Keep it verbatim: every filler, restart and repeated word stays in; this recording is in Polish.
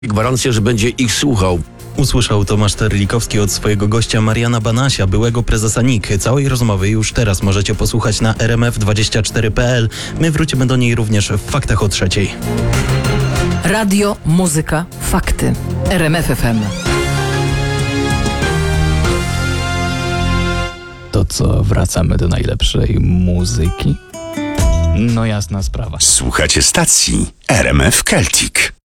Gwarancję, że będzie ich słuchał. Usłyszał Tomasz Terlikowski od swojego gościa Mariana Banasia, byłego prezesa N I K. Całej rozmowy już teraz możecie posłuchać na r m f dwadzieścia cztery kropka p l. My wrócimy do niej również w faktach o trzeciej. Radio, muzyka, fakty. R M F F M. To co, wracamy do najlepszej muzyki? No jasna sprawa. Słuchacie stacji R M F Celtic.